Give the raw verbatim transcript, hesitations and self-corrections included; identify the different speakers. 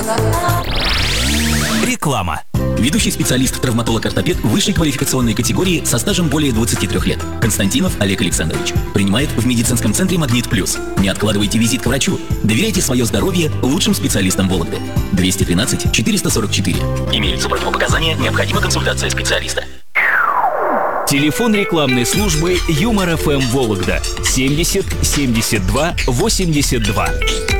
Speaker 1: Реклама.
Speaker 2: Ведущий специалист, травматолог-ортопед высшей квалификационной категории со стажем более двадцати трёх лет. Константинов Олег Александрович. Принимает в медицинском центре «Магнит Плюс». Не откладывайте визит к врачу. Доверяйте свое здоровье лучшим специалистам Вологды. двести тринадцать четыреста сорок четыре. Имеются противопоказания, необходима консультация специалиста.
Speaker 1: Телефон рекламной службы Юмор эф эм Вологда семьдесят семьдесят два восемьдесят два.